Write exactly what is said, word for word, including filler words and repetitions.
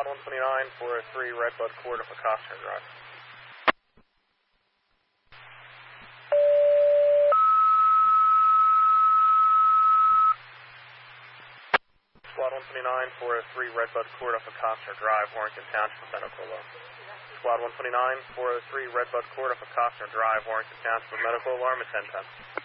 Squad one twenty-nine, four oh three, Redbud Court up Acosta Drive. Squad one twenty-nine, four oh three, Redbud Court up Acosta Drive, Warrington Township, medical alarm. Squad one twenty-nine, four oh three, Redbud Court up Acosta Drive, Warrington Township, medical alarm at ten ten.